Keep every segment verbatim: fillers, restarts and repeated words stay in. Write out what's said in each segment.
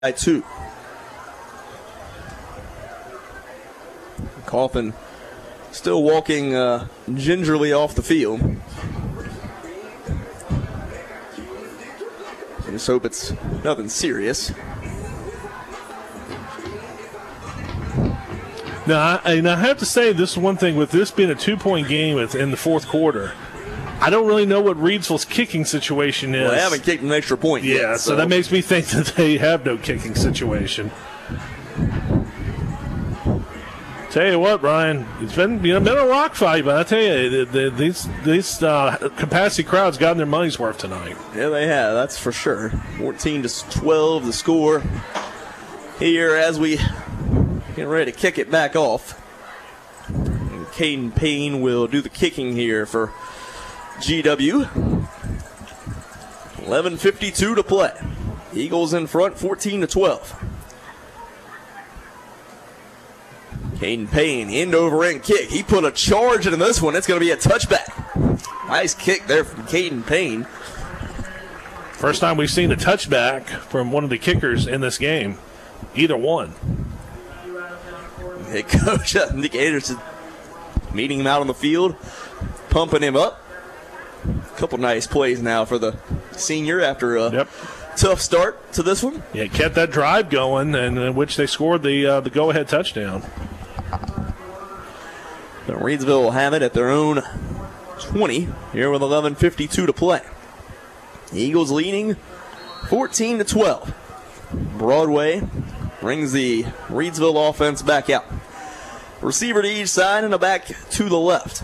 by two. Coffin still walking uh, gingerly off the field. I just hope it's nothing serious. Now, I, and I have to say this one thing, with this being a two-point game in the fourth quarter, I don't really know what Reidsville's kicking situation is. Well, they haven't kicked an extra point yeah, yet. Yeah, so. so that makes me think that they have no kicking situation. Tell you what, Brian, it's been you know been a rock fight, but I tell you, the, the, these these uh, capacity crowds gotten their money's worth tonight. Yeah, they have. That's for sure. fourteen to twelve, the score here as we get ready to kick it back off. And Caden Payne will do the kicking here for G W. eleven fifty-two to play. Eagles in front, fourteen to twelve. Caden Payne, end over end kick. He put a charge into this one. It's going to be a touchback. Nice kick there from Caden Payne. First time we've seen a touchback from one of the kickers in this game. Either one. Head coach Nick Anderson meeting him out on the field, pumping him up. A couple nice plays now for the senior after a yep. tough start to this one. Yeah, kept that drive going, and in which they scored the uh, the go-ahead touchdown. So Reidsville will have it at their own twenty here with eleven fifty-two to play. Eagles leading fourteen to twelve. Broadway brings the Reidsville offense back out. Receiver to each side and a back to the left.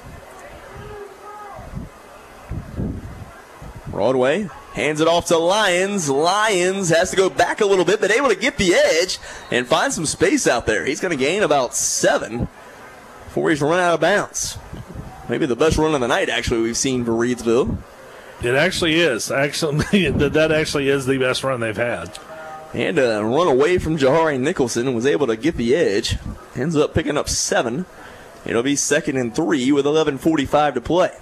Broadway hands it off to Lyons. Lyons has to go back a little bit, but able to get the edge and find some space out there. He's going to gain about seven before he's run out of bounds. Maybe the best run of the night, actually, we've seen for Reidsville. It actually is. Actually, that actually is the best run they've had. And a run away from Jahari Nicholson and was able to get the edge. Ends up picking up seven. It'll be second and three with eleven forty-five to play.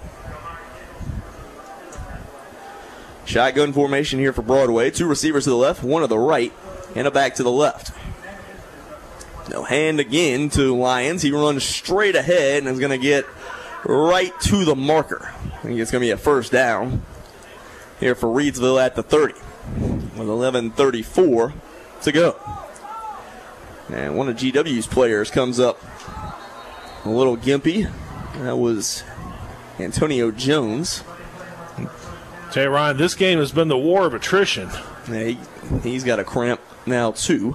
Shotgun formation here for Broadway. Two receivers to the left, one to the right, and a back to the left. No hand again to Lyons. He runs straight ahead and is going to get right to the marker. I think it's going to be a first down here for Reidsville at the thirty with eleven thirty-four to go. And one of G W's players comes up a little gimpy. That was Antonio Jones. Tell you, Ryan, this game has been the war of attrition. Yeah, he, he's got a cramp now, too.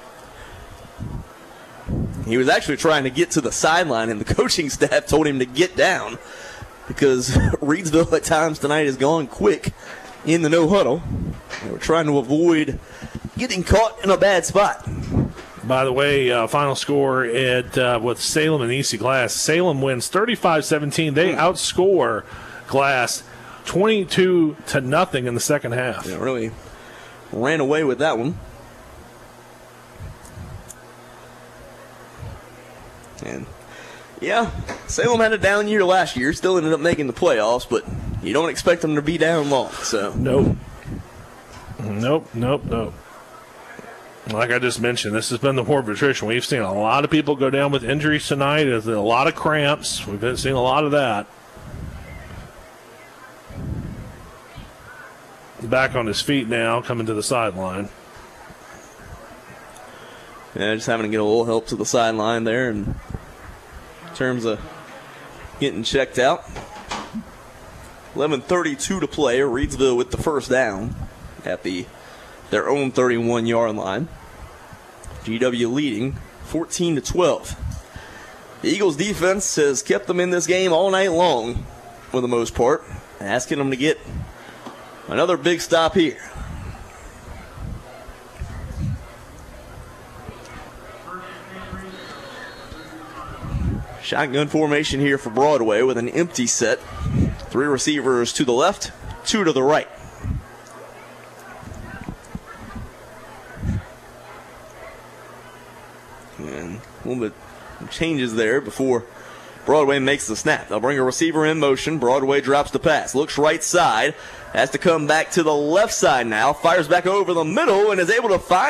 He was actually trying to get to the sideline, and the coaching staff told him to get down because Reidsville at times tonight has gone quick in the no huddle. They were trying to avoid getting caught in a bad spot. By the way, uh, final score at uh, with Salem and Eastie Glass. Salem wins thirty-five seventeen. They outscore Glass twenty-two to nothing in the second half. Yeah, really ran away with that one. And yeah, Salem had a down year last year. Still ended up making the playoffs, but you don't expect them to be down long. So nope, nope, nope, nope. Like I just mentioned, this has been the war of attrition. We've seen a lot of people go down with injuries tonight. There's a lot of cramps. We've been seeing a lot of that. Back on his feet now, coming to the sideline. Yeah, just having to get a little help to the sideline there in terms of getting checked out. eleven thirty-two to play. Reidsville with the first down at the their own thirty-one-yard line. G W leading fourteen to twelve. The Eagles' defense has kept them in this game all night long for the most part, asking them to get another big stop here. Shotgun formation here for Broadway with an empty set. Three receivers to the left, two to the right. And a little bit of changes there before Broadway makes the snap. They'll bring a receiver in motion. Broadway drops the pass. Looks right side. Has to come back to the left side now. Fires back over the middle and is able to find